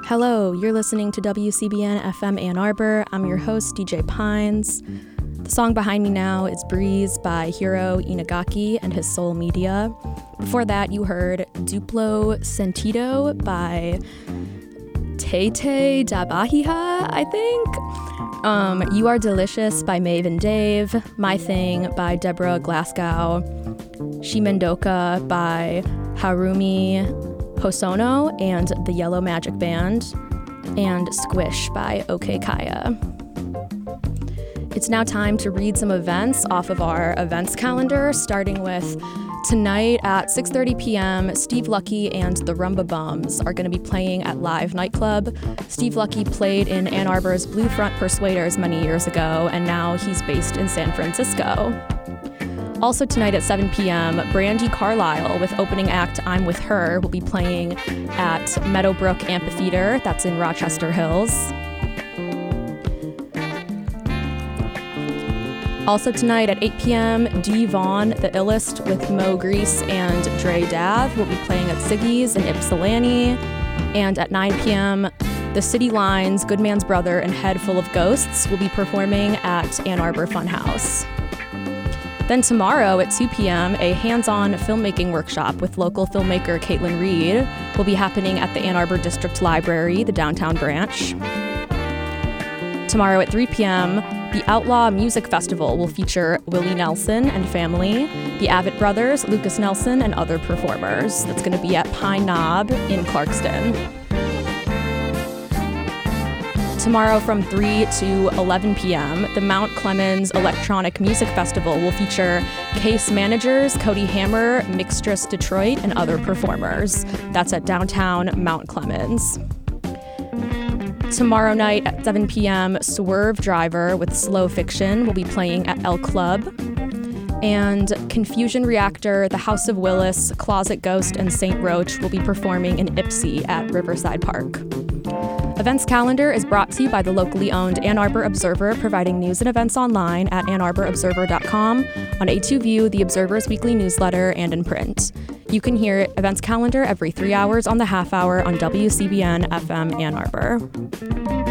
Hello, you're listening to WCBN FM Ann Arbor. I'm your host, DJ Pines. The song behind me now is Breeze by Hiro Inagaki and his Soul Media. Before that, you heard Duplo Sentido by Tete Dabahiha, I think. You Are Delicious by Maeve and Dave. My Thing by Deborah Glasgow. Shimendoka by Harumi Hosono and the Yellow Magic Band, and Squish by OK Kaya. It's now time to read some events off of our events calendar, starting with tonight at 6:30 p.m., Steve Lucky and the Rumba Bums are going to be playing at Live Nightclub. Steve Lucky played in Ann Arbor's Blue Front Persuaders many years ago, and now he's based in San Francisco. Also tonight at 7 p.m., Brandi Carlile with opening act I'm With Her will be playing at Meadowbrook Amphitheater, that's in Rochester Hills. Also tonight at 8 p.m., Dee Vaughn, The Illest with Mo Grease and Dre Dav will be playing at Siggy's in Ypsilanti. And at 9 p.m., The City Lines, Good Man's Brother, and Head Full of Ghosts will be performing at Ann Arbor Funhouse. Then tomorrow at 2 p.m., a hands-on filmmaking workshop with local filmmaker Caitlin Reed will be happening at the Ann Arbor District Library, the downtown branch. Tomorrow at 3 p.m., the Outlaw Music Festival will feature Willie Nelson and family, the Avett Brothers, Lucas Nelson, and other performers. That's going to be at Pine Knob in Clarkston. Tomorrow from 3 to 11 p.m., the Mount Clemens Electronic Music Festival will feature Case Managers, Cody Hammer, Mixtress Detroit, and other performers. That's at downtown Mount Clemens. Tomorrow night at 7 p.m., Swerve Driver with Slow Fiction will be playing at El Club. And Confusion Reactor, The House of Willis, Closet Ghost, and St. Roach will be performing in Ypsi at Riverside Park. Events calendar is brought to you by the locally owned Ann Arbor Observer, providing news and events online at AnnArborObserver.com, on A2View, the Observer's weekly newsletter, and in print. You can hear events calendar every 3 hours on the half hour on WCBN FM Ann Arbor.